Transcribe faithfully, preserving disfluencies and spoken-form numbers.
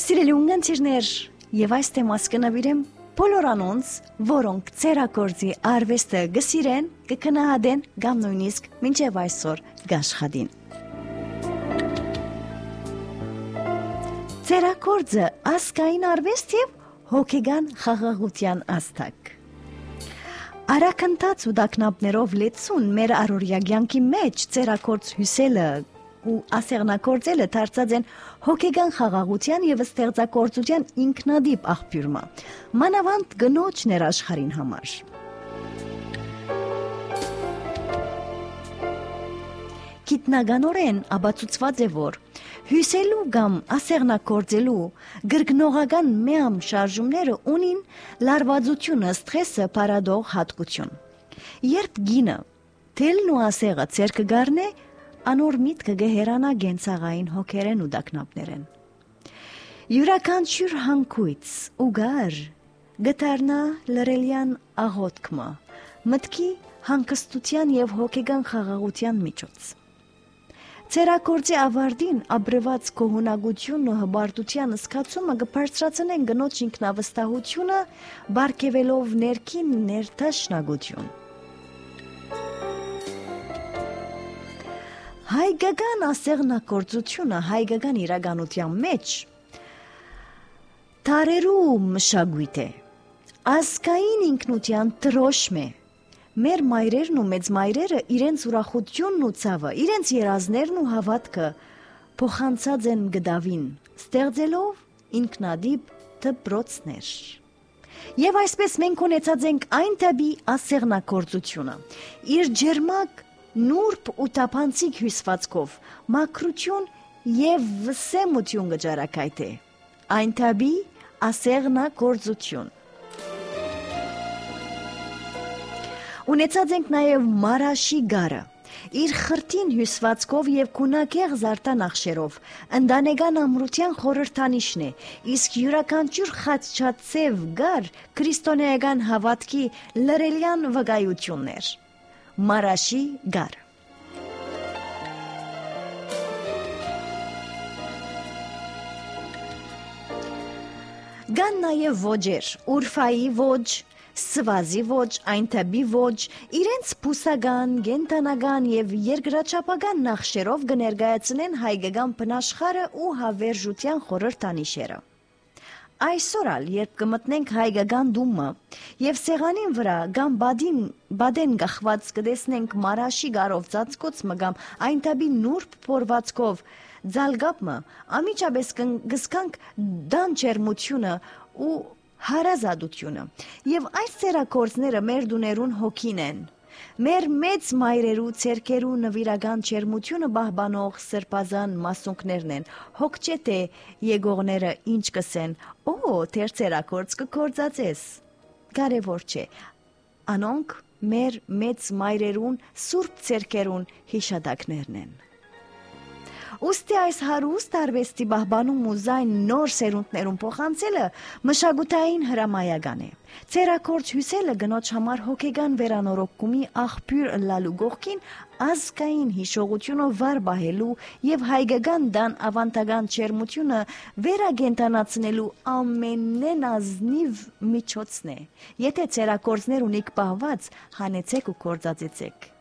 Սիրելի ունգընտիրներ, եւ այս թեմաս կնավիրեմ բոլոր անոնց, որոնք ցերակորձի արվեստը գսիրեն, կքնահատեն կամ նույնիսկ մինչև այսօր գաշխատին։ Ցերակորձը ազգային արվեստ եւ հոգեգան խաղաղության աստակ։ Արաքնթաց ու դակնապներով լեցուն մեր առօրյա կյանքի մեջ ցերակորձ հյուսելը ու ասեղնակորձելը դարձած են հոգեգան խաղաղության եւ ստեղծագործության ինքնադիպ աղբյուրը, մանավանդ գնոջ ներաշխարհին համար։ Գիտնականորեն ապացուցված է, որ հյուսելու կամ ասեղնակորձելու գրգնողական մեամ շարժումները ունին լարվածությունը, սթրեսը բարադող հատկություն։ Երբ գինը թելն ու ասեղը ցերկը գարնե, անոր միտքը գեհերանա գենցաղային հոգերեն ու դակնապներեն։ Յուրաքանչյուր հանգույց ու գար գտարնա լրելյան աղոտքմը, մտքի հանգստության եւ հոգեգան խաղաղության միջոց։ Ցերակորձի ավարտին աբրված կողունակությունն ու հբարտության զգացումը կբարձրացնեն գնոջ ինքնավստահությունը, բարգեւելով ներքին ներդաշնակություն։ Հայկական ասեղնակորձությունը հայկական իրականության մեջ տարերու մշակույթ է, ազգային ինքնության տրոշմ է։ Մեր մայրերն ու մեծ մայրերը իրենց ուրախությունն ու ցավը, իրենց երազներն ու հավատքը փոխանցած են գդավին, ստեղծելով ինքնադիպ դպրոցներ։ Եվ այսպես մենք ունեցած ենք այն տիպի ասեղնակորձությունը, իր ջերմակ նուրբ ու տափանցիկ հյուսվածքով, մաքրություն եւ վսեմություն գճարակայտ է, այն տիպի ասեղնակորձություն։ Ունեցած ենք նաև մարաշի գարը, իր խրտին հյուսվածքով եւ քունակեղ զարտանախշերով, ընտանեկան ամրության խորհրդանիշն է, իսկ յուրաքանչյուր խաչացև գար քրիստոնեական հավատքի լրելյան վկայություններ։ Մարաշի գար։ Կան նաև ոճեր, ուրֆայի ոճ, Սվազի ոճ, այն տիպի ոճ, իրենց բուսական, գենտանական եւ երկրաչափական նախշերով կներկայացնեն հայկական բնաշխարհը ու հավերժության խորհրդանիշերը։ Այսօր ալ, երբ կմտնենք հայկական դումը եւ սեղանին վրա կամ բադին բադեն գախված կտեսնենք մարաշի գարով ծածկոցը կամ այն տիպի նուրբ փորվածքով ձալգապը, ամիջապես կզգանք դան ջերմությունը ու հարազատությունը, եւ այս ցերակորձները մեր դուներուն հոգին են, մեր մեծ մայրերու ցերկերու նվիրական ջերմությունը բահբանող սրբազան մասունքներն են, հոգչեթե եկողները ինչ կսեն, օ, թեր ցերակորձ կկործածես, կարևոր չէ, անոնք մեր մեծ մայրերուն սուրբ ցերկերուն հիշադակներն են։ Ուստի այս հարուստ արվեստի բահբանում ու զայն նոր սերունդներուն փոխանցելը մշակութային հրամայական է։ Ցերակորձ հյուսելը գնոջ համար հոգեգան վերանորոգումի աղբյուր ըլլալու գողքին ազգային հիշողությունը վար բահելու եւ հայկական դան ավանդական ջերմությունը վերագենտանացնելու ամենեն ազնիվ միջոցն է։ Եթե ցերակորձներ ունիք պահված, հանեցեք ու կործածեցեք։